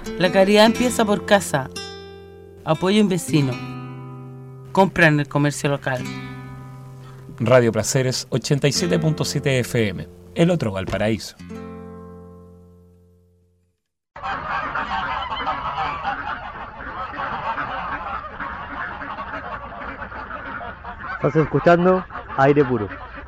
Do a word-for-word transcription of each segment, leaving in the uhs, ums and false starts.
La caridad empieza por casa. Apoyo en vecino. Compra en el comercio local. Radio Placeres ochenta y siete punto siete F M. El otro Valparaíso. Estás escuchando Aire Puro.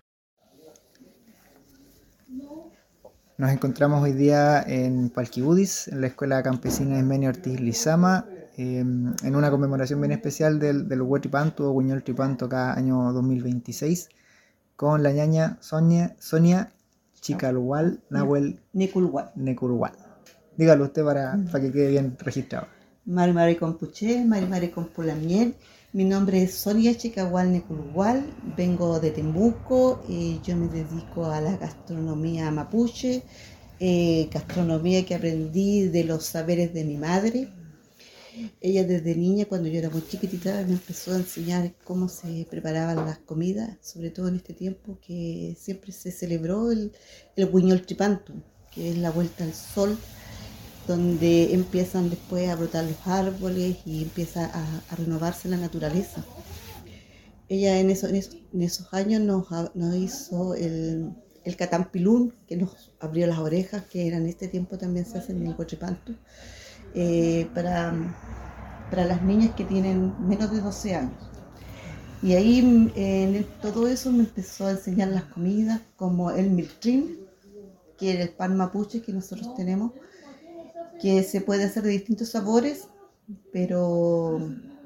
Nos encontramos hoy día en Palquibudis, en la Escuela Campesina Ismenio Ortiz Lizama, eh, en una conmemoración bien especial del, del Huetripantu o Huiñol Tripanto cada año dos mil veintiséis, con la ñaña Sonia, Sonia Chicalhual Nahuel Neculhual. Neculhual. Dígalo usted para, para que quede bien registrado. Mari Mari con Puché, Mari Mari con Pulamiel. Mi nombre es Sonia Chicalhual Neculhual, vengo de Tembuco y yo me dedico a la gastronomía mapuche, eh, gastronomía que aprendí de los saberes de mi madre. Ella desde niña, cuando yo era muy chiquitita, me empezó a enseñar cómo se preparaban las comidas, sobre todo en este tiempo que siempre se celebró el, el Huiñol Tripantu, que es la vuelta al sol, donde empiezan después a brotar los árboles y empieza a, a renovarse la naturaleza. Ella en, eso, en, esos, en esos años nos, nos hizo el, el catampilún, que nos abrió las orejas, que en este tiempo también se hace en el Huetripantu, eh, para, para las niñas que tienen menos de doce años. Y ahí en el, todo eso me empezó a enseñar las comidas, como el miltrín, que es el pan mapuche que nosotros tenemos, que se puede hacer de distintos sabores, pero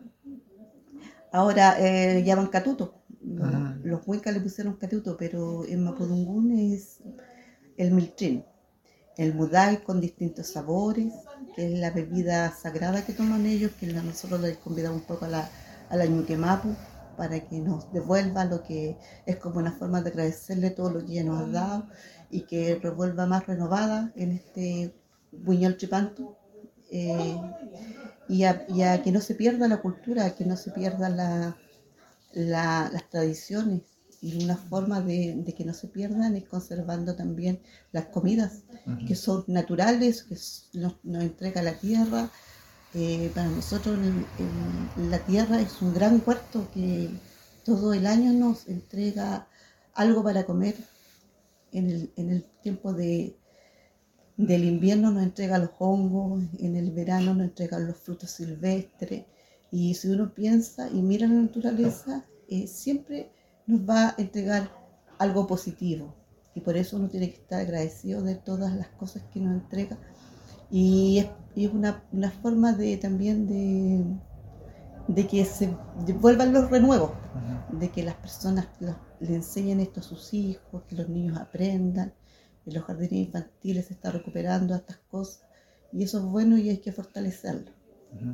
ahora eh, llaman catuto. Ajá. Los huecas le pusieron catuto, pero en Mapudungún es el miltrín. El mudai con distintos sabores, que es la bebida sagrada que toman ellos, que nosotros les convidamos un poco a la, a la ñuquemapu para que nos devuelva lo que es como una forma de agradecerle todo lo que ella nos ha dado y que revuelva más renovada en este Huiñol Tripantu, eh, y, a, y a que no se pierda la cultura, a que no se pierdan la, la, las tradiciones, y una forma de, de que no se pierdan es conservando también las comidas, uh-huh, que son naturales, que nos, nos entrega la tierra. Eh, para nosotros el, el, la tierra es un gran huerto que todo el año nos entrega algo para comer. En el, en el tiempo de Del invierno nos entrega los hongos, en el verano nos entrega los frutos silvestres, y si uno piensa y mira la naturaleza, eh, siempre nos va a entregar algo positivo, y por eso uno tiene que estar agradecido de todas las cosas que nos entrega, y es, y es una, una forma de también de, de que se vuelvan los renuevos, uh-huh, de que las personas los, le enseñen esto a sus hijos, que los niños aprendan. En los jardines infantiles se está recuperando estas cosas, y eso es bueno y hay que fortalecerlo. Uh-huh.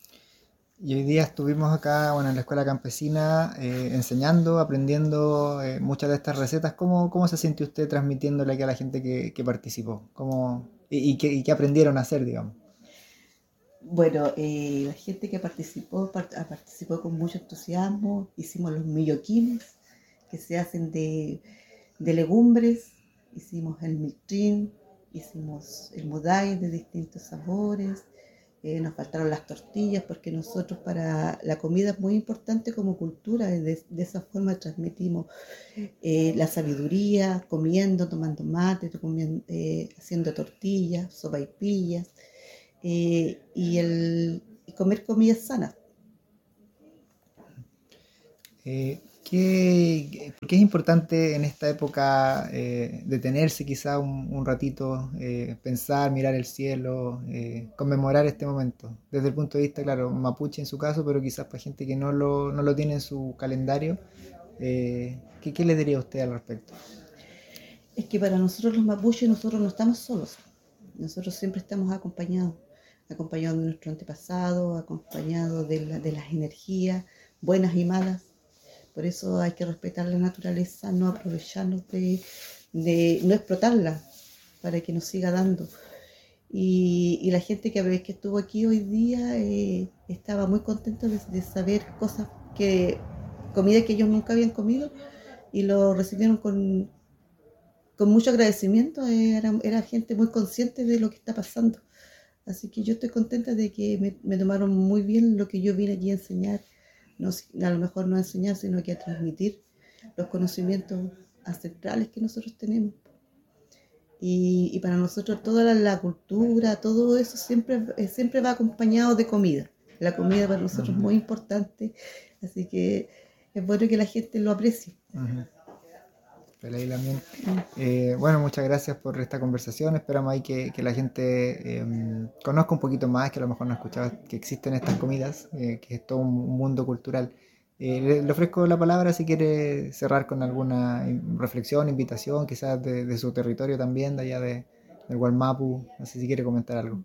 Y hoy día estuvimos acá, bueno, en la escuela campesina, eh, enseñando, aprendiendo eh, muchas de estas recetas. ¿Cómo, cómo se siente usted transmitiéndole aquí a la gente que, que participó? ¿Cómo, y, y, qué, ¿Y qué aprendieron a hacer, digamos? Bueno, eh, la gente que participó, part- participó con mucho entusiasmo. Hicimos los milloquines, que se hacen de, de legumbres. Hicimos el miltrín, hicimos el mudai de distintos sabores, eh, nos faltaron las tortillas, porque nosotros para la comida es muy importante como cultura, de, de esa forma transmitimos eh, la sabiduría, comiendo, tomando mate, comiendo, eh, haciendo tortillas, sopaipillas, eh, y, el, y comer comidas sanas. Eh, ¿qué, ¿Por qué es importante en esta época eh, detenerse quizá un, un ratito, eh, pensar, mirar el cielo, eh, conmemorar este momento? Desde el punto de vista, claro, mapuche en su caso, pero quizás para gente que no lo, no lo tiene en su calendario, eh, ¿qué, ¿qué le diría usted al respecto? Es que para nosotros los mapuches, nosotros no estamos solos, nosotros siempre estamos acompañados, acompañados de nuestro antepasado, acompañados de, la, de las energías buenas y malas. Por eso hay que respetar la naturaleza, no aprovecharnos de, de no explotarla, para que nos siga dando. Y, y la gente que, que estuvo aquí hoy día eh, estaba muy contenta de, de saber cosas que, comida que ellos nunca habían comido, y lo recibieron con, con mucho agradecimiento. Era, era gente muy consciente de lo que está pasando. Así que yo estoy contenta de que me, me tomaron muy bien lo que yo vine aquí a enseñar, no, a lo mejor no a enseñar, sino que a transmitir los conocimientos ancestrales que nosotros tenemos. Y, y para nosotros toda la, la cultura, todo eso siempre, siempre va acompañado de comida. La comida para nosotros es muy importante, así que es bueno que la gente lo aprecie. Uh-huh. Eh, bueno, muchas gracias por esta conversación. Esperamos ahí que, que la gente eh, conozca un poquito más, que a lo mejor no escuchaba que existen estas comidas, eh, que es todo un mundo cultural. Eh, le, le ofrezco la palabra si quiere cerrar con alguna reflexión, invitación, quizás de, de su territorio también, de allá de, del Wallmapu. No sé si quiere comentar algo.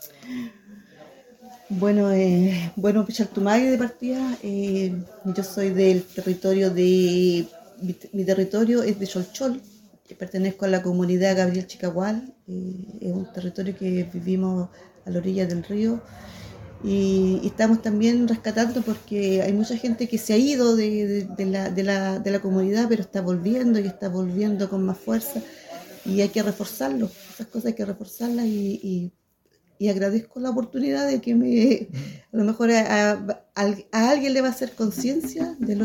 Bueno, eh, bueno, Pichaltumagui de partida, eh, yo soy del territorio de, mi, mi territorio es de Cholchol, pertenezco a la comunidad Gabriel Chicahual, eh, es un territorio que vivimos a la orilla del río. Y, y estamos también rescatando porque hay mucha gente que se ha ido de, de, de, la, de, la, de la comunidad, pero está volviendo y está volviendo con más fuerza y hay que reforzarlo, esas cosas hay que reforzarlas y, y, y agradezco la oportunidad de que me, a lo mejor a, a, a alguien le va a hacer conciencia de lo